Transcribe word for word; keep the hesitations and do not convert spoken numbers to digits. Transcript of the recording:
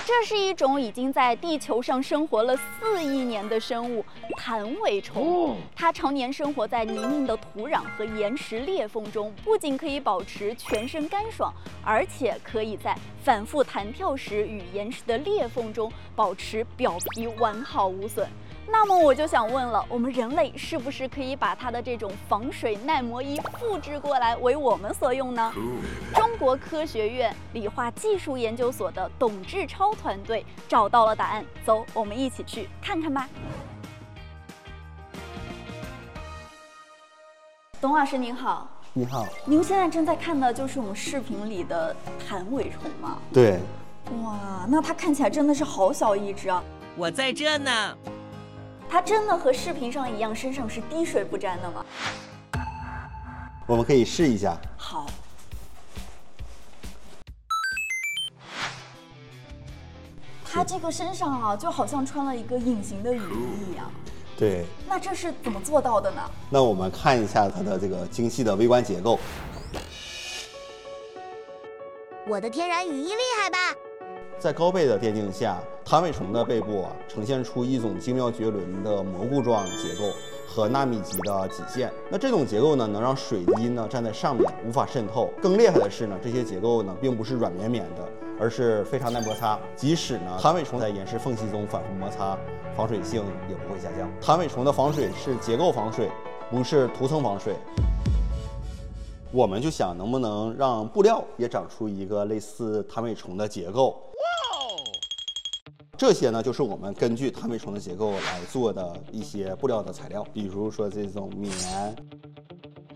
这是一种已经在地球上生活了四亿年的生物——弹尾虫。它常年生活在泥泞的土壤和岩石裂缝中，不仅可以保持全身干爽，而且可以在反复弹跳时与岩石的裂缝中保持表皮完好无损。那么我就想问了，我们人类是不是可以把它的这种防水耐磨衣复制过来为我们所用呢？中国科学院理化技术研究所的董志超团队找到了答案，走，我们一起去看看吧。董老师您好。 你好。 您现在正在看的就是我们视频里的弹尾虫吗？ 对。 哇，那它看起来真的是好小一只啊！ 我在这呢。 它真的和视频上一样，身上是滴水不沾的吗？ 我们可以试一下。 好。它这个身上啊，就好像穿了一个隐形的雨衣一样。 对。 那这是怎么做到的呢？ 那我们看一下它的这个精细的微观结构。 我的天然雨衣厉害吧？ 在高倍的电镜下，弹尾虫的背部啊呈现出一种精妙绝伦的蘑菇状结构和纳米级的极限。那这种结构呢，能让水滴呢站在上面无法渗透。更厉害的是呢，这些结构呢并不是软绵绵的，而是非常耐摩擦。即使呢弹尾虫在岩石缝隙中反复摩擦，防水性也不会下降。弹尾虫的防水是结构防水，不是涂层防水。我们就想能不能让布料也长出一个类似弹尾虫的结构。这些呢，就是我们根据弹尾虫的结构来做的一些布料的材料，比如说这种棉、